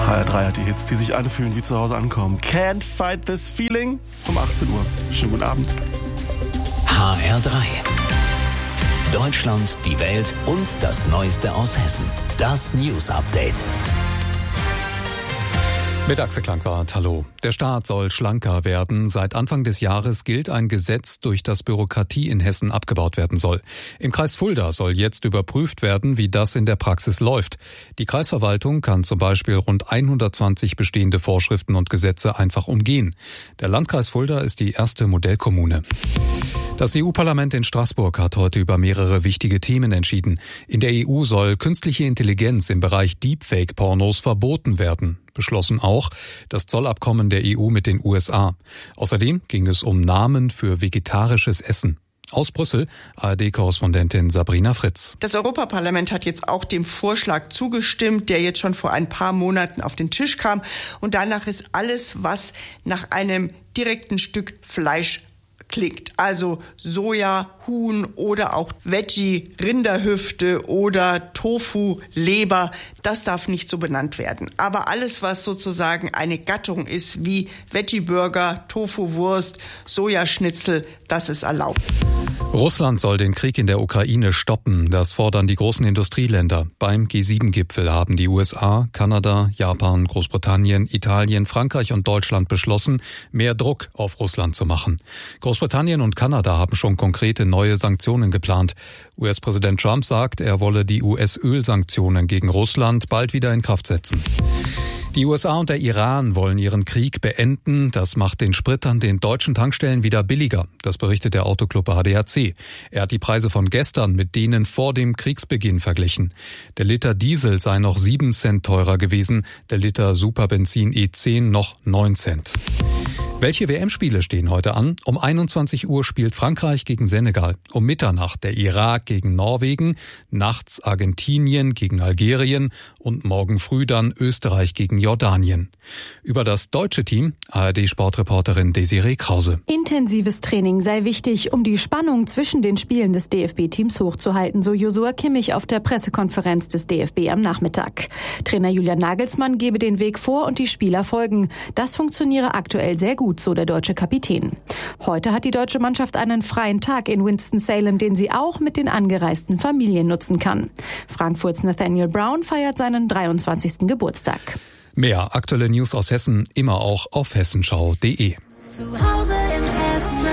HR3 hat die Hits, die sich anfühlen wie zu Hause ankommen. Can't Fight This Feeling um 18 Uhr. Schönen guten Abend. HR3. Deutschland, die Welt und das Neueste aus Hessen. Das News Update. Mit Axel Klankwart, hallo. Der Staat soll schlanker werden. Seit Anfang des Jahres gilt ein Gesetz, durch das Bürokratie in Hessen abgebaut werden soll. Im Kreis Fulda soll jetzt überprüft werden, wie das in der Praxis läuft. Die Kreisverwaltung kann zum Beispiel rund 120 bestehende Vorschriften und Gesetze einfach umgehen. Der Landkreis Fulda ist die erste Modellkommune. Das EU-Parlament in Straßburg hat heute über mehrere wichtige Themen entschieden. In der EU soll künstliche Intelligenz im Bereich Deepfake-Pornos verboten werden. Beschlossen auch das Zollabkommen der EU mit den USA. Außerdem ging es um Namen für vegetarisches Essen. Aus Brüssel, ARD-Korrespondentin Sabrina Fritz. Das Europaparlament hat jetzt auch dem Vorschlag zugestimmt, der jetzt schon vor ein paar Monaten auf den Tisch kam. Und danach ist alles, was nach einem direkten Stück Fleisch klingt. Also Soja, Huhn oder auch Veggie, Rinderhüfte oder Tofu, Leber, das darf nicht so benannt werden. Aber alles, was sozusagen eine Gattung ist, wie Veggie-Burger, Tofu-Wurst, Sojaschnitzel, das ist erlaubt. Russland soll den Krieg in der Ukraine stoppen. Das fordern die großen Industrieländer. Beim G7-Gipfel haben die USA, Kanada, Japan, Großbritannien, Italien, Frankreich und Deutschland beschlossen, mehr Druck auf Russland zu machen. Großbritannien und Kanada haben schon konkrete neue Sanktionen geplant. US-Präsident Trump sagt, er wolle die US-Ölsanktionen gegen Russland bald wieder in Kraft setzen. Die USA und der Iran wollen ihren Krieg beenden. Das macht den Sprit an den deutschen Tankstellen wieder billiger. Das berichtet der Autoclub ADAC. Er hat die Preise von gestern mit denen vor dem Kriegsbeginn verglichen. Der Liter Diesel sei noch 7 Cent teurer gewesen, der Liter Superbenzin E10 noch 9 Cent. Welche WM-Spiele stehen heute an? Um 21 Uhr spielt Frankreich gegen Senegal. Um Mitternacht der Irak gegen Norwegen, nachts Argentinien gegen Algerien und morgen früh dann Österreich gegen Jordanien. Über das deutsche Team ARD-Sportreporterin Desiree Krause. Intensives Training sei wichtig, um die Spannung zwischen den Spielen des DFB-Teams hochzuhalten, so Josua Kimmich auf der Pressekonferenz des DFB am Nachmittag. Trainer Julian Nagelsmann gebe den Weg vor und die Spieler folgen. Das funktioniere aktuell sehr gut, so der deutsche Kapitän. Heute hat die deutsche Mannschaft einen freien Tag in Winston-Salem, den sie auch mit den angereisten Familien nutzen kann. Frankfurts Nathaniel Brown feiert seinen 23. Geburtstag. Mehr aktuelle News aus Hessen immer auch auf hessenschau.de. Zu Hause in Hessen.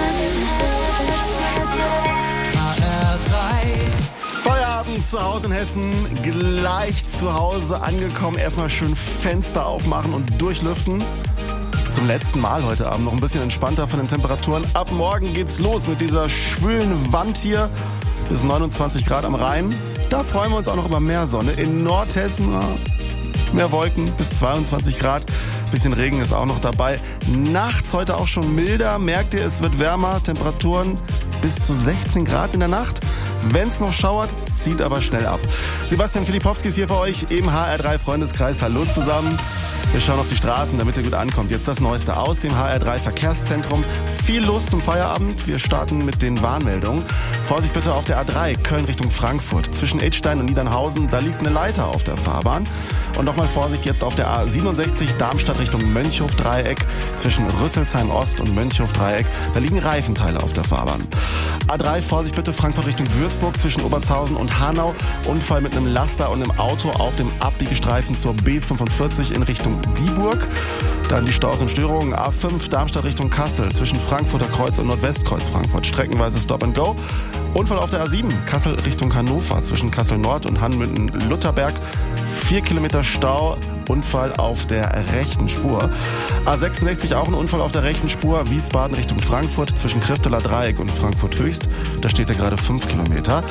Feierabend zu Hause in Hessen, gleich zu Hause angekommen. Erstmal schön Fenster aufmachen und durchlüften. Zum letzten Mal heute Abend noch ein bisschen entspannter von den Temperaturen. Ab morgen geht's los mit dieser schwülen Wand hier. Bis 29 Grad am Rhein. Da freuen wir uns auch noch über mehr Sonne. In Nordhessen mehr Wolken, bis 22 Grad. Bisschen Regen ist auch noch dabei. Nachts heute auch schon milder. Merkt ihr, es wird wärmer. Temperaturen bis zu 16 Grad in der Nacht. Wenn es noch schauert, zieht aber schnell ab. Sebastian Filipowski ist hier für euch im HR3 Freundeskreis. Hallo zusammen. Wir schauen auf die Straßen, damit ihr gut ankommt. Jetzt das Neueste aus dem HR3 Verkehrszentrum. Viel los zum Feierabend. Wir starten mit den Warnmeldungen. Vorsicht bitte auf der A3 Köln Richtung Frankfurt. Zwischen Idstein und Niedernhausen, da liegt eine Leiter auf der Fahrbahn. Und nochmal Vorsicht jetzt auf der A67 Darmstadt Richtung Mönchhof-Dreieck. Zwischen Rüsselsheim Ost und Mönchhof-Dreieck, da liegen Reifenteile auf der Fahrbahn. A3 Vorsicht bitte Frankfurt Richtung Würzburg zwischen Obertshausen und Hanau. Unfall mit einem Laster und einem Auto auf dem Abbiegestreifen zur B45 in Richtung Dieburg. Dann die Staus und Störungen. A5 Darmstadt Richtung Kassel zwischen Frankfurter Kreuz und Nordwestkreuz Frankfurt. Streckenweise Stop and Go. Unfall auf der A7 Kassel Richtung Hannover zwischen Kassel Nord und Hannmünden-Lutherberg. 4 Kilometer Stau. Unfall auf der rechten Spur. A66 auch ein Unfall auf der rechten Spur. Wiesbaden Richtung Frankfurt zwischen Krifteler Dreieck und Frankfurt Höchst. Da steht ja gerade 5 Kilometer.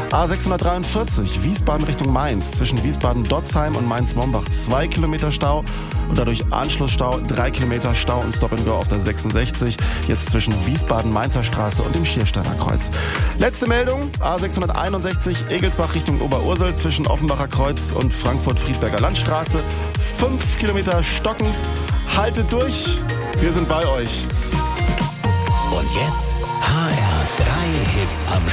A643 Wiesbaden Richtung Mainz zwischen Wiesbaden-Dotzheim und Mainz-Mombach 2 Kilometer Stau. Und dadurch Anschlussstau 3 Kilometer Stau und Stop and Go auf der 66. Jetzt zwischen Wiesbaden-Mainzer Straße und dem Schiersteiner Kreuz. Letzte Meldung. A661 Egelsbach Richtung Oberursel zwischen Offenbacher Kreuz und Frankfurt-Friedberger Landstraße. 5 Kilometer stockend. Haltet durch. Wir sind bei euch. Und jetzt HR3 Hits am